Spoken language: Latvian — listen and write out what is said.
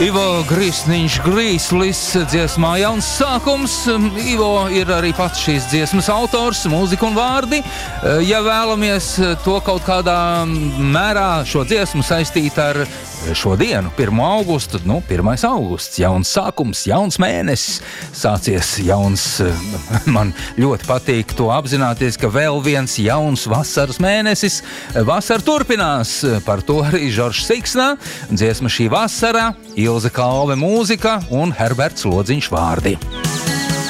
Ivo Grīsniņš Grīslis dziesmā Jauns sākums. Ivo ir arī pats šīs dziesmas autors, mūzika un vārdi. Ja vēlamies to kaut kādā mērā šo dziesmu saistīt ar šodienu, 1. augustu, 1. augusts, jauns sākums, jauns mēnesis, sācies jauns, man ļoti patīk to apzināties, ka vēl viens jauns vasaras mēnesis, vasara turpinās, par to arī Žoržs Siksnā, dziesma Šī vasara, Ilze Kalve mūzika un Herberts Lodziņš vārdi.